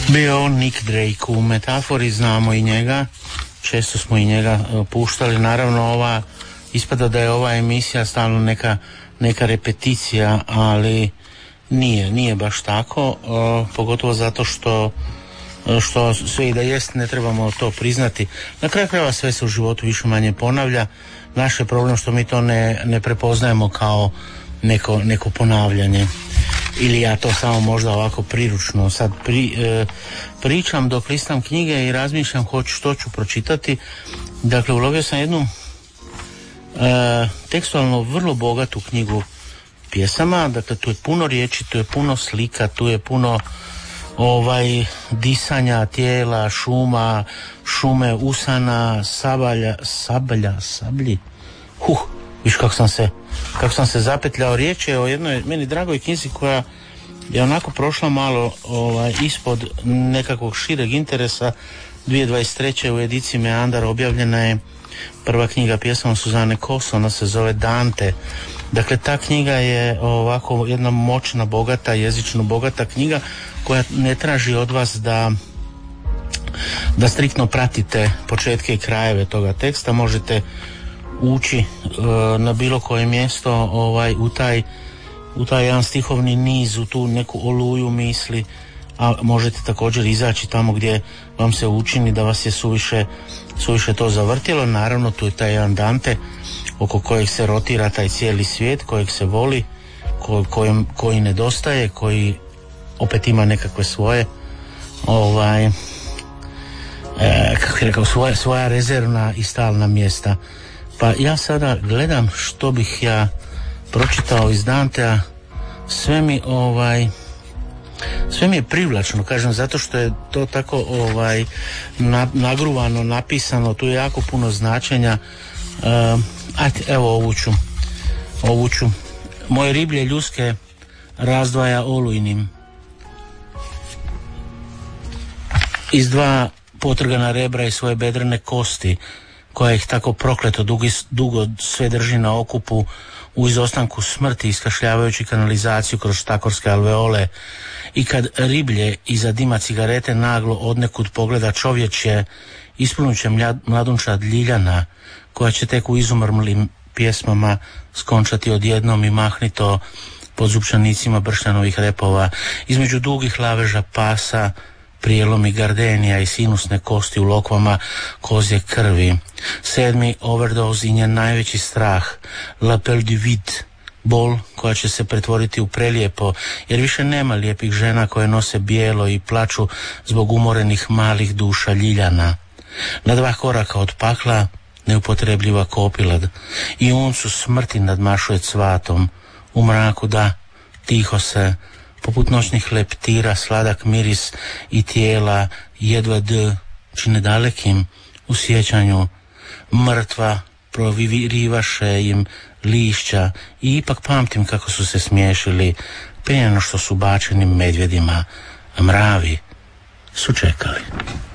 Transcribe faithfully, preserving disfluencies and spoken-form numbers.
Bio on Nick Drake u Metafori, znamo i njega, često smo i njega puštali. Naravno, ova ispada da je ova emisija stalno neka, neka repeticija, ali nije, nije baš tako, uh, pogotovo zato što što sve i da jest, ne trebamo to priznati. Na kraju krajeva sve se u životu više manje ponavlja. Naš je problem što mi to ne, ne prepoznajemo kao neko, neko ponavljanje. Ili ja to samo možda ovako priručno sad pri, e, pričam dok listam knjige i razmišljam hoću što ću pročitati. Dakle, ulovio sam jednu e, tekstualno vrlo bogatu knjigu pjesama. Dakle, tu je puno riječi, tu je puno slika, tu je puno ovaj disanja tijela, šuma, šume, usana, sabalja, sabalja, sablji. Huh, viš kako sam se kako sam se zapetljao. Riječ je o jednoj meni dragoj knjizi koja je onako prošla malo ovaj, ispod nekakvog šireg interesa. dvije tisuće dvadeset treće u ediciji Meandar objavljena je prva knjiga pjesama Suzane Kos, ona se zove Dante. Dakle, ta knjiga je ovako jedna moćna, bogata, jezično bogata knjiga koja ne traži od vas da da striktno pratite početke i krajeve toga teksta. Možete ući e, na bilo koje mjesto ovaj, u taj u taj jedan stihovni niz, u tu neku oluju misli, a možete također izaći tamo gdje vam se učini da vas je suviše, suviše to zavrtilo. Naravno, tu je taj jedan Dante oko kojeg se rotira taj cijeli svijet, kojeg se voli, ko, kojem, koji nedostaje, koji opet ima nekakve svoje ovaj e, kako je rekao, svoja, svoja rezervna i stalna mjesta. Pa ja sada gledam što bih ja pročitao iz Dantea. Sve mi ovaj sve mi je privlačno, kažem, zato što je to tako ovaj na, nagruvano, napisano, tu je jako puno značenja. Uh, ajde, evo ovu ću ovu ću moje riblje ljuske razdvaja olujnim. Iz dva potrgana rebra i svoje bedrene kosti, koja ih tako prokleto dugo, dugo sve drži na okupu, u izostanku smrti, iskašljavajući kanalizaciju kroz štakorske alveole. I kad riblje iza dima cigarete naglo odnekud pogleda čovječje, ispunuće mladunčad Ljiljana, koja će tek u izumrmlim pjesmama skončati odjednom i mahnito pod zupčanicima bršljanovih repova, između dugih laveža pasa, prijelom i gardenija i sinusne kosti u lokvama kozje krvi. Sedmi overdose i njen najveći strah, l'appel du vide, bol koja će se pretvoriti u prelijepo, jer više nema lijepih žena koje nose bijelo i plaču zbog umorenih malih duša Ljiljana. Na dva koraka od pakla neupotrebljiva kopilad i uncu smrti nadmašuje cvatom. U mraku da, tiho se, poput noćnih leptira, sladak miris i tijela jedva d čine dalekim u sjećanju. Mrtva provirivaše im lišća i ipak pamtim kako su se smiješili prije nego što su bačenim medvjedima, a mravi su čekali.